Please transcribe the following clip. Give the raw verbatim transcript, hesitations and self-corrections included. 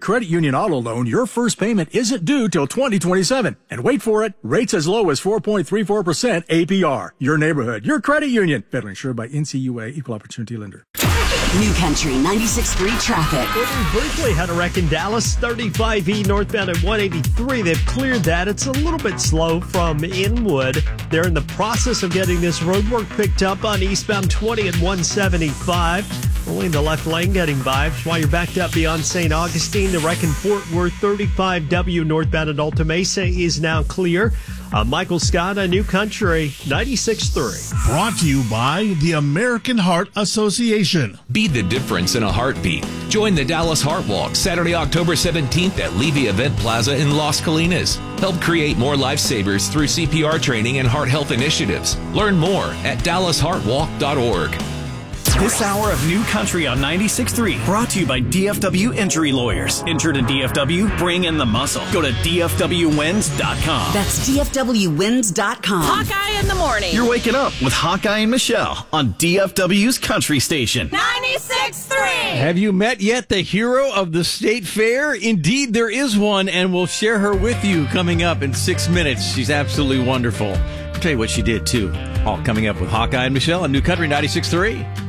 Credit Union Auto Loan, your first payment isn't due till twenty twenty-seven. And wait for it, rates as low as four point three four percent A P R. Your neighborhood, your credit union. Federally insured by N C U A, Equal Opportunity Lender. New Country ninety-six point three traffic. We briefly had a wreck in Dallas, thirty-five E northbound at one eighty-three. They've cleared that. It's a little bit slow from Inwood. They're in the process of getting this road work picked up on eastbound twenty at one seventy-five. Only in the left lane getting by. While you're backed up beyond Saint Augustine, the wreck in Fort Worth, thirty-five W northbound at Alta Mesa is now clear. Uh, Michael Scott, a New Country ninety-six point three. Brought to you by the American Heart Association. Be the difference in a heartbeat. Join the Dallas Heart Walk Saturday, October seventeenth at Levy Event Plaza in Las Colinas. Help create more lifesavers through C P R training and heart health initiatives. Learn more at dallas heart walk dot org. This hour of New Country on ninety-six point three brought to you by D F W Injury Lawyers. Injured in D F W? Bring in the muscle. Go to D F W wins dot com. That's D F W wins dot com. Hawkeye in the morning. You're waking up with Hawkeye and Michelle on D F W's Country Station. ninety-six point three. Have you met yet the hero of the state fair? Indeed, there is one, and we'll share her with you coming up in six minutes. She's absolutely wonderful. I'll tell you what she did, too. All coming up with Hawkeye and Michelle on New Country ninety-six point three.